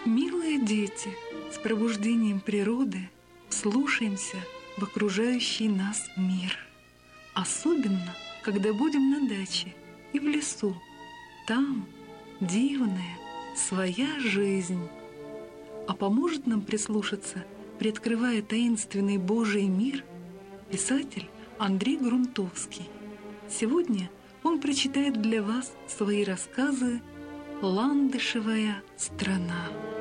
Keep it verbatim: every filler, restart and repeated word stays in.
Милые дети, с пробуждением природы слушаемся в окружающий нас мир. Особенно, когда будем на даче и в лесу. Там дивная своя жизнь. А поможет нам прислушаться, приоткрывая таинственный Божий мир, писатель Андрей Грунтовский. Сегодня он прочитает для вас свои рассказы «Ландышевая страна».